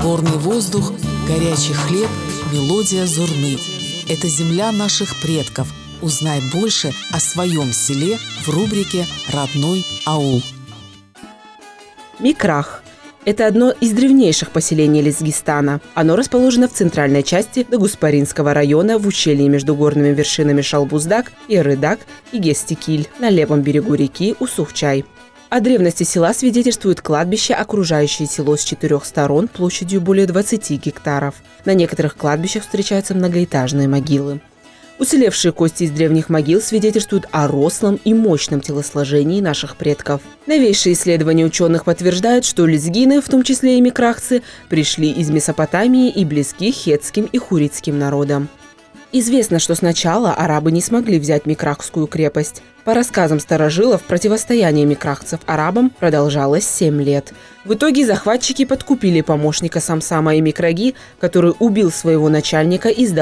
горный воздух, горячий хлеб, мелодия Зурны. Это земля наших предков. Узнай больше о своем селе в рубрике «Родной аул». Микрах – это одно из древнейших поселений Лезгистана. Оно расположено в центральной части Дагуспаринского района в ущелье между горными вершинами Шалбуздак, Ирыдак и Гестикиль на левом берегу реки Усухчай. О древности села свидетельствует кладбище, окружающее село с 4 сторон площадью более 20 гектаров. На некоторых кладбищах встречаются многоэтажные могилы. Уцелевшие кости из древних могил свидетельствуют о рослом и мощном телосложении наших предков. Новейшие исследования ученых подтверждают, что лезгины, в том числе и микрахцы, пришли из Месопотамии и близки хетским и хуритским народам. Известно, что сначала арабы не смогли взять микрахскую крепость. По рассказам старожилов, противостояние микрахцев арабам продолжалось 7 лет. В итоге захватчики подкупили помощника Самсама и Микраги, который убил своего начальника и сдал